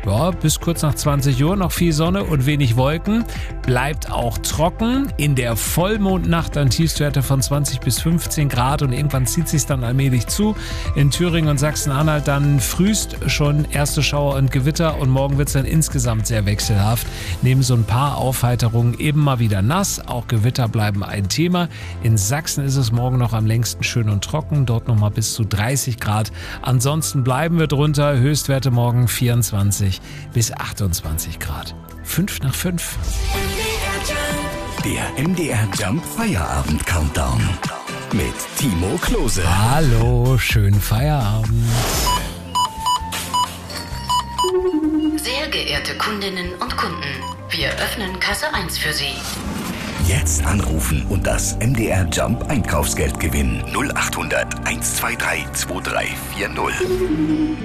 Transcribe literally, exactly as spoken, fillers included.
Ja, bis kurz nach zwanzig Uhr noch viel Sonne und wenig Wolken. Bleibt auch trocken. In der Vollmondnacht dann Tiefstwerte von zwanzig bis fünfzehn Grad und irgendwann zieht sich dann allmählich zu. In Thüringen und Sachsen-Anhalt dann frühst schon erste Schauer und Gewitter und morgen wird es dann insgesamt sehr wechselhaft. Neben so ein paar Aufheiterungen eben mal wieder nass. Auch Gewitter bleiben ein Thema. In Sachsen ist es morgen noch am längsten schön und trocken. Dort nochmal bis zu dreißig Grad. Ansonsten bleiben wir drunter. Höchstwerte morgen vierundzwanzig bis achtundzwanzig Grad. Fünf nach fünf. Der M D R Jump Feierabend Countdown mit Timo Klose. Hallo, schönen Feierabend. Sehr geehrte Kundinnen und Kunden, wir öffnen Kasse eins für Sie. Jetzt anrufen und das M D R Jump Einkaufsgeld gewinnen. null acht hundert, eins zwei drei, zwei drei vier null.